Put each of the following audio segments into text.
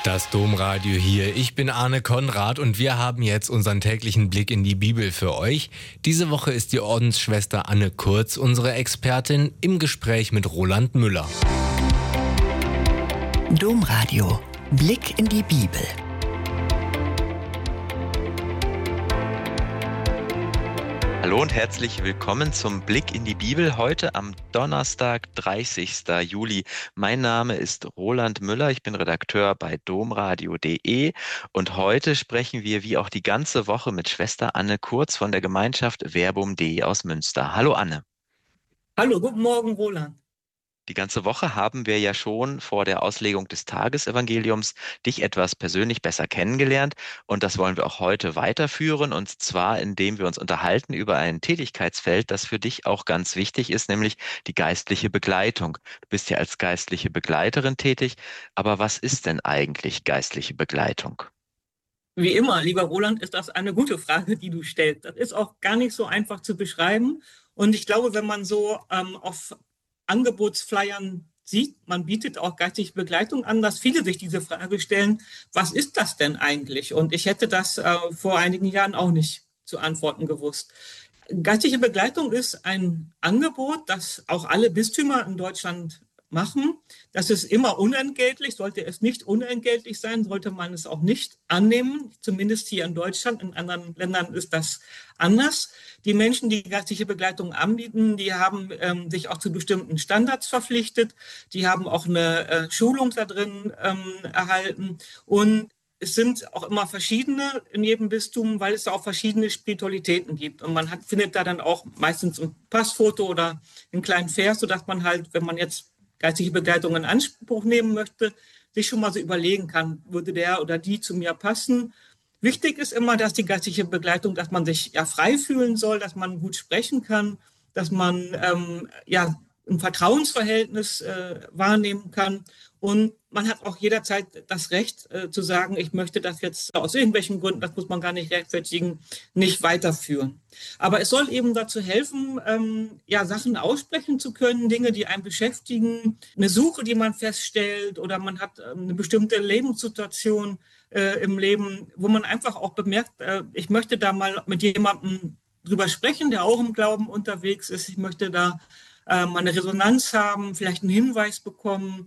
Das Domradio hier. Ich bin Arne Konrad und wir haben jetzt unseren täglichen Blick in die Bibel für euch. Diese Woche ist die Ordensschwester Anne Kurz unsere Expertin im Gespräch mit Roland Müller. Domradio. Blick in die Bibel. Hallo und herzlich willkommen zum Blick in die Bibel heute am Donnerstag, 30. Juli. Mein Name ist Roland Müller, ich bin Redakteur bei domradio.de und heute sprechen wir wie auch die ganze Woche mit Schwester Anne Kurz von der Gemeinschaft Verbum.de aus Münster. Hallo Anne. Hallo, guten Morgen Roland. Die ganze Woche haben wir ja schon vor der Auslegung des Tagesevangeliums dich etwas persönlich besser kennengelernt und das wollen wir auch heute weiterführen und zwar indem wir uns unterhalten über ein Tätigkeitsfeld, das für dich auch ganz wichtig ist, nämlich die geistliche Begleitung. Du bist ja als geistliche Begleiterin tätig, aber was ist denn eigentlich geistliche Begleitung? Wie immer, lieber Roland, ist das eine gute Frage, die du stellst. Das ist auch gar nicht so einfach zu beschreiben und ich glaube, wenn man so auf Angebotsflyern sieht, man bietet auch geistige Begleitung an, dass viele sich diese Frage stellen, was ist das denn eigentlich? Und ich hätte das vor einigen Jahren auch nicht zu antworten gewusst. Geistige Begleitung ist ein Angebot, das auch alle Bistümer in Deutschland machen. Das ist immer unentgeltlich. Sollte es nicht unentgeltlich sein, sollte man es auch nicht annehmen. Zumindest hier in Deutschland. In anderen Ländern ist das anders. Die Menschen, die geistliche Begleitung anbieten, die haben sich auch zu bestimmten Standards verpflichtet. Die haben auch eine Schulung da drin erhalten. Und es sind auch immer verschiedene in jedem Bistum, weil es da auch verschiedene Spiritualitäten gibt. Und man findet da dann auch meistens ein Passfoto oder einen kleinen Vers, sodass man halt, wenn man jetzt geistige Begleitung in Anspruch nehmen möchte, sich schon mal so überlegen kann, würde der oder die zu mir passen. Wichtig ist immer, dass die geistige Begleitung, dass man sich ja frei fühlen soll, dass man gut sprechen kann, dass man ein Vertrauensverhältnis wahrnehmen kann. Und man hat auch jederzeit das Recht zu sagen, ich möchte das jetzt aus irgendwelchen Gründen, das muss man gar nicht rechtfertigen, nicht weiterführen. Aber es soll eben dazu helfen, Sachen aussprechen zu können, Dinge, die einen beschäftigen, eine Suche, die man feststellt oder man hat eine bestimmte Lebenssituation im Leben, wo man einfach auch bemerkt, ich möchte da mal mit jemandem drüber sprechen, der auch im Glauben unterwegs ist. Ich möchte da mal eine Resonanz haben, vielleicht einen Hinweis bekommen.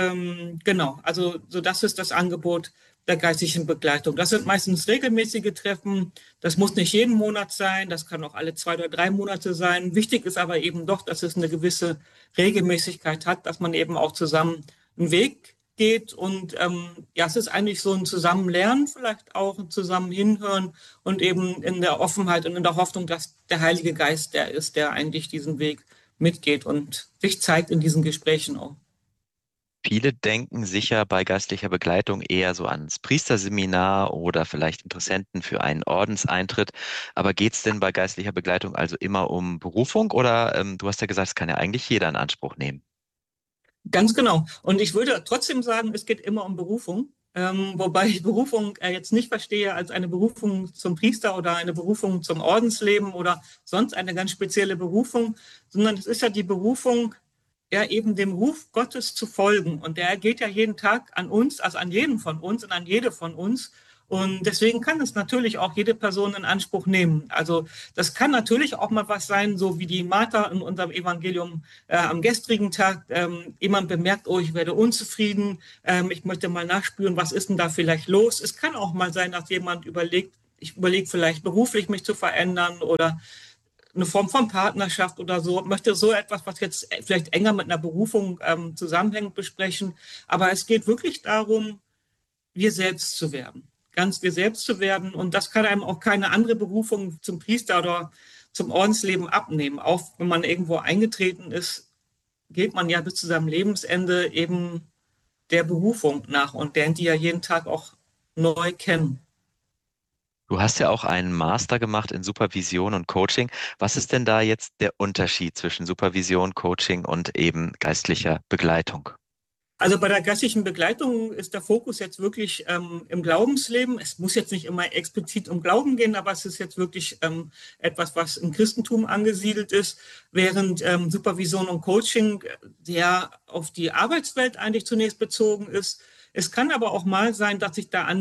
Also so das ist das Angebot der geistigen Begleitung. Das sind meistens regelmäßige Treffen. Das muss nicht jeden Monat sein. Das kann auch alle 2 oder 3 Monate sein. Wichtig ist aber eben doch, dass es eine gewisse Regelmäßigkeit hat, dass man eben auch zusammen einen Weg geht. Und es ist eigentlich so ein Zusammenlernen, vielleicht auch ein Zusammen hinhören und eben in der Offenheit und in der Hoffnung, dass der Heilige Geist der ist, der eigentlich diesen Weg mitgeht und sich zeigt in diesen Gesprächen auch. Viele denken sicher bei geistlicher Begleitung eher so ans Priesterseminar oder vielleicht Interessenten für einen Ordenseintritt. Aber geht es denn bei geistlicher Begleitung also immer um Berufung oder du hast ja gesagt, es kann ja eigentlich jeder in Anspruch nehmen? Ganz genau. Und ich würde trotzdem sagen, es geht immer um Berufung. Wobei ich Berufung jetzt nicht verstehe als eine Berufung zum Priester oder eine Berufung zum Ordensleben oder sonst eine ganz spezielle Berufung, sondern es ist ja die Berufung, ja eben dem Ruf Gottes zu folgen. Und der geht ja jeden Tag an uns, also an jeden von uns und an jede von uns. Und deswegen kann es natürlich auch jede Person in Anspruch nehmen. Also das kann natürlich auch mal was sein, so wie die Martha in unserem Evangelium am gestrigen Tag. Jemand bemerkt, oh, ich werde unzufrieden, ich möchte mal nachspüren, was ist denn da vielleicht los. Es kann auch mal sein, dass jemand überlegt, ich überlege vielleicht beruflich mich zu verändern oder eine Form von Partnerschaft oder so, möchte so etwas, was jetzt vielleicht enger mit einer Berufung zusammenhängt, besprechen. Aber es geht wirklich darum, wir selbst zu werden. Ganz wir selbst zu werden. Und das kann einem auch keine andere Berufung zum Priester oder zum Ordensleben abnehmen. Auch wenn man irgendwo eingetreten ist, geht man ja bis zu seinem Lebensende eben der Berufung nach und lernt die ja jeden Tag auch neu kennen. Du hast ja auch einen Master gemacht in Supervision und Coaching. Was ist denn da jetzt der Unterschied zwischen Supervision, Coaching und eben geistlicher Begleitung? Also bei der geistlichen Begleitung ist der Fokus jetzt wirklich im Glaubensleben. Es muss jetzt nicht immer explizit um Glauben gehen, aber es ist jetzt wirklich etwas, was im Christentum angesiedelt ist, während Supervision und Coaching sehr auf die Arbeitswelt eigentlich zunächst bezogen ist. Es kann aber auch mal sein, dass sich da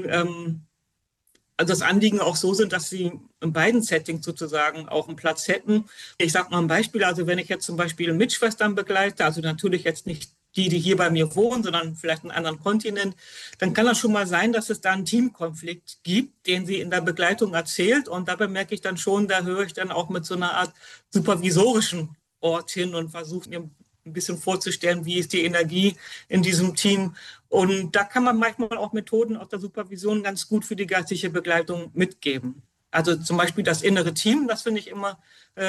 also das Anliegen auch so sind, dass sie in beiden Settings sozusagen auch einen Platz hätten. Ich sage mal ein Beispiel, also wenn ich jetzt zum Beispiel Mitschwestern begleite, also natürlich jetzt nicht die hier bei mir wohnen, sondern vielleicht einen anderen Kontinent, dann kann das schon mal sein, dass es da einen Teamkonflikt gibt, den sie in der Begleitung erzählt. Und dabei merke ich dann schon, da höre ich dann auch mit so einer Art supervisorischen Ort hin und versuche mir ein bisschen vorzustellen, wie ist die Energie in diesem Team. Und da kann man manchmal auch Methoden aus der Supervision ganz gut für die geistliche Begleitung mitgeben. Also zum Beispiel das innere Team, das finde ich immer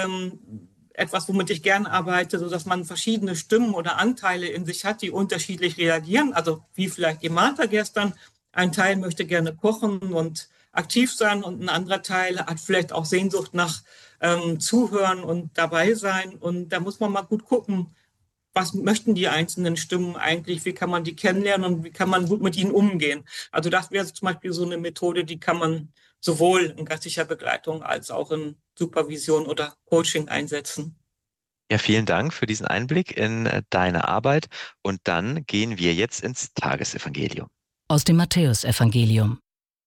etwas, womit ich gern arbeite, sodass man verschiedene Stimmen oder Anteile in sich hat, die unterschiedlich reagieren. Also wie vielleicht die Martha gestern. Ein Teil möchte gerne kochen und aktiv sein und ein anderer Teil hat vielleicht auch Sehnsucht nach Zuhören und dabei sein. Und da muss man mal gut gucken, was möchten die einzelnen Stimmen eigentlich, wie kann man die kennenlernen und wie kann man gut mit ihnen umgehen. Also das wäre zum Beispiel so eine Methode, die kann man sowohl in geistlicher Begleitung als auch in Supervision oder Coaching einsetzen. Ja, vielen Dank für diesen Einblick in deine Arbeit. Und dann gehen wir jetzt ins Tagesevangelium. Aus dem Matthäusevangelium.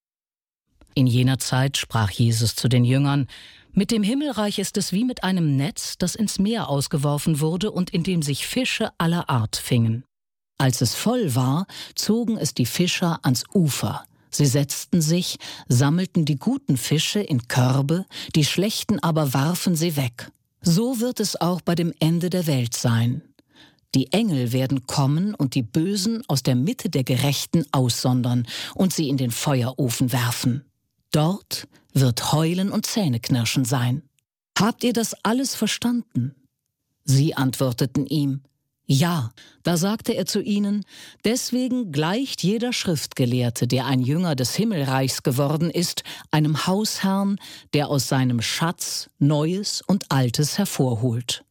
In jener Zeit sprach Jesus zu den Jüngern: Mit dem Himmelreich ist es wie mit einem Netz, das ins Meer ausgeworfen wurde und in dem sich Fische aller Art fingen. Als es voll war, zogen es die Fischer ans Ufer. Sie setzten sich, sammelten die guten Fische in Körbe, die schlechten aber warfen sie weg. So wird es auch bei dem Ende der Welt sein. Die Engel werden kommen und die Bösen aus der Mitte der Gerechten aussondern und sie in den Feuerofen werfen. Dort wird Heulen und Zähneknirschen sein. Habt ihr das alles verstanden? Sie antworteten ihm: Ja. Da sagte er zu ihnen: Deswegen gleicht jeder Schriftgelehrte, der ein Jünger des Himmelreichs geworden ist, einem Hausherrn, der aus seinem Schatz Neues und Altes hervorholt.